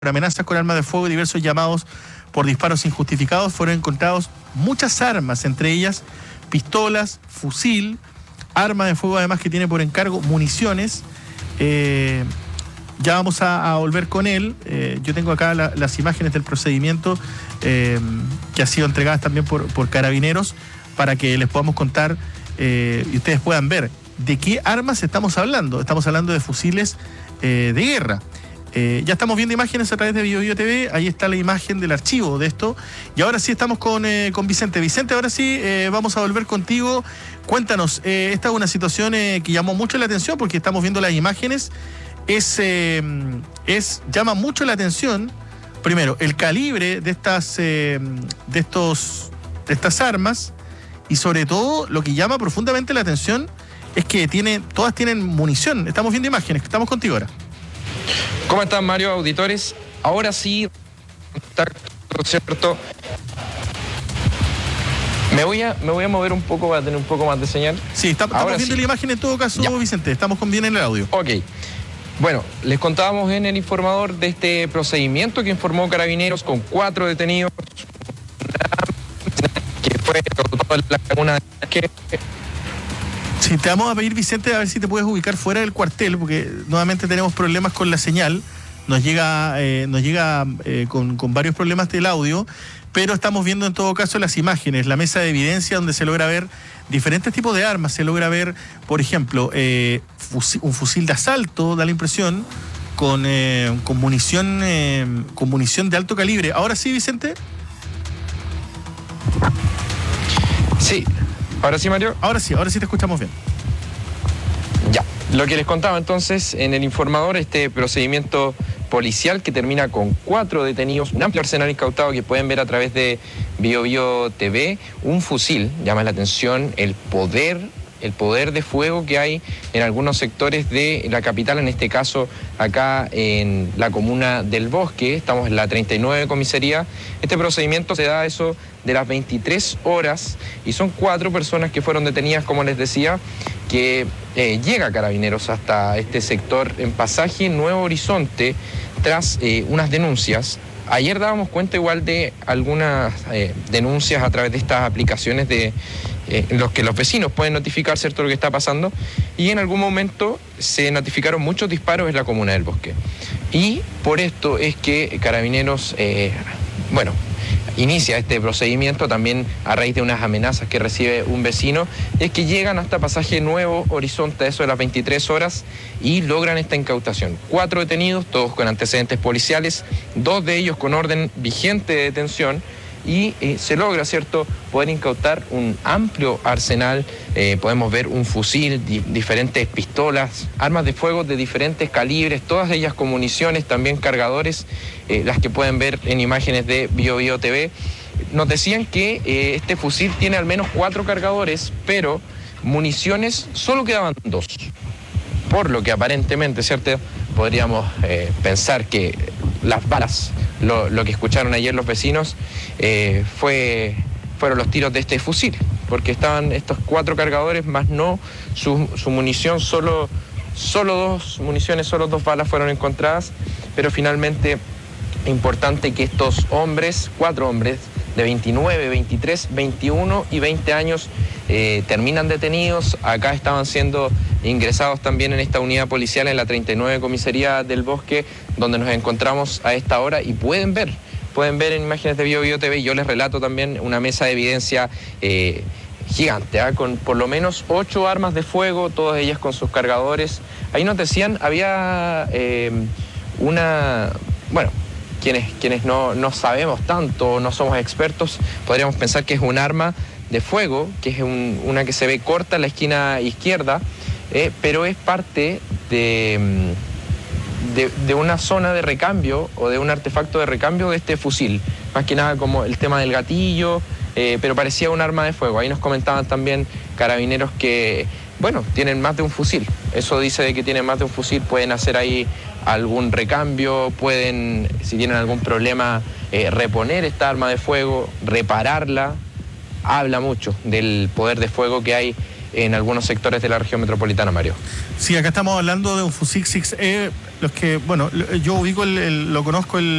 amenazas con armas de fuego y diversos llamados por disparos injustificados, fueron encontrados muchas armas, entre ellas pistolas, fusil, arma de fuego además que tiene por encargo municiones. Ya vamos a volver con él. Yo tengo acá las imágenes del procedimiento que ha sido entregadas también por Carabineros para que les podamos contar y ustedes puedan ver de qué armas estamos hablando. Estamos hablando de fusiles de guerra. Ya estamos viendo imágenes a través de BioBio TV. Ahí está la imagen del archivo de esto. Y ahora sí estamos con Vicente. Vicente, ahora sí vamos a volver contigo. Cuéntanos, esta es una situación que llamó mucho la atención porque estamos viendo las imágenes. Llama mucho la atención, primero, el calibre de estas armas, y sobre todo lo que llama profundamente la atención es que todas tienen munición. Estamos viendo imágenes. Estamos contigo ahora. ¿Cómo están, Mario, auditores? Ahora sí, ¿cierto? Me voy a mover un poco para tener un poco más de señal. Sí, estamos viendo la imagen en todo caso, ya. Vicente, estamos con bien en el audio. Ok. Bueno, les contábamos en el informador de este procedimiento que informó Carabineros con 4 detenidos, que fue una que... Sí, te vamos a pedir, Vicente, a ver si te puedes ubicar fuera del cuartel, porque nuevamente tenemos problemas con la señal. Nos llega con varios problemas del audio, pero estamos viendo en todo caso las imágenes, la mesa de evidencia donde se logra ver diferentes tipos de armas. Se logra ver, por ejemplo, un fusil de asalto, da la impresión, con munición de alto calibre. Ahora sí, Vicente. Sí. ¿Ahora sí, Mario? Ahora sí te escuchamos bien. Ya, lo que les contaba entonces en el informador, este procedimiento policial que termina con 4 detenidos, un amplio arsenal incautado que pueden ver a través de BioBio TV, un fusil, llama la atención el poder de fuego que hay en algunos sectores de la capital, en este caso acá en la comuna del Bosque. Estamos en la 39 comisaría. Este procedimiento se da a eso de las 23 horas y son 4 personas que fueron detenidas, como les decía, que llega Carabineros hasta este sector en Pasaje Nuevo Horizonte tras unas denuncias. Ayer dábamos cuenta igual de algunas denuncias a través de estas aplicaciones en los que los vecinos pueden notificar, ¿cierto?, lo que está pasando, y en algún momento se notificaron muchos disparos en la comuna del Bosque. Y por esto es que Carabineros, inicia este procedimiento también a raíz de unas amenazas que recibe un vecino, es que llegan hasta Pasaje Nuevo Horizonte a eso de las 23 horas y logran esta incautación. 4 detenidos, todos con antecedentes policiales, 2 de ellos con orden vigente de detención, y se logra, ¿cierto?, poder incautar un amplio arsenal. Podemos ver un fusil, diferentes pistolas, armas de fuego de diferentes calibres, todas ellas con municiones, también cargadores, las que pueden ver en imágenes de BioBio TV. Nos decían que este fusil tiene al menos 4 cargadores, pero municiones solo quedaban 2. Por lo que aparentemente, ¿cierto?, podríamos pensar que las balas, lo que escucharon ayer los vecinos, fueron los tiros de este fusil, porque estaban estos 4 cargadores, más no su munición, solo 2 municiones, solo 2 balas fueron encontradas, pero finalmente importante que estos hombres, 4 hombres de 29, 23, 21 y 20 años terminan detenidos. Acá estaban siendo ingresados también en esta unidad policial en la 39 comisaría del Bosque, donde nos encontramos a esta hora, y pueden ver en imágenes de BioBio TV. Yo les relato también una mesa de evidencia gigante, con por lo menos 8 armas de fuego, todas ellas con sus cargadores. Ahí nos decían, había quienes no sabemos tanto, no somos expertos, podríamos pensar que es un arma de fuego, que es una que se ve corta en la esquina izquierda, pero es parte de una zona de recambio o de un artefacto de recambio de este fusil. Más que nada como el tema del gatillo, pero parecía un arma de fuego. Ahí nos comentaban también Carabineros que, tienen más de un fusil. Eso dice de que tienen más de un fusil, pueden hacer ahí algún recambio, pueden, si tienen algún problema, reponer esta arma de fuego, repararla. Habla mucho del poder de fuego que hay en algunos sectores de la región metropolitana, Mario. Sí, acá estamos hablando de un Fusil 6E, los que, bueno, yo ubico lo conozco